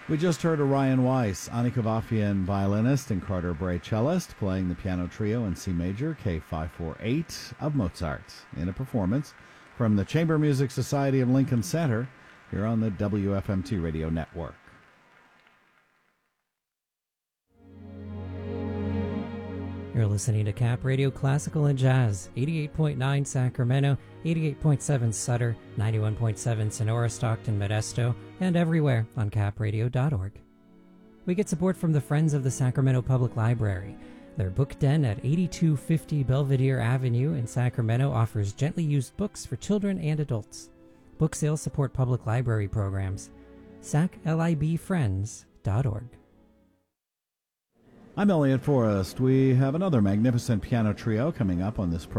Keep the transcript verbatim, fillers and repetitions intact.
We just heard Orion Weiss, Annika Vafian violinist, and Carter Bray cellist, playing the piano trio in C major, K five forty-eight of Mozart, in a performance from the Chamber Music Society of Lincoln Center here on the W F M T Radio Network. You're listening to Cap Radio Classical and Jazz, eighty-eight point nine Sacramento, eighty-eight point seven Sutter, ninety-one point seven Sonora, Stockton, Modesto, and everywhere on cap radio dot org. We get support from the Friends of the Sacramento Public Library. Their book den at eighty-two fifty Belvedere Avenue in Sacramento offers gently used books for children and adults. Book sales support public library programs. sac lib friends dot org. I'm Elliot Forrest. We have another magnificent piano trio coming up on this program.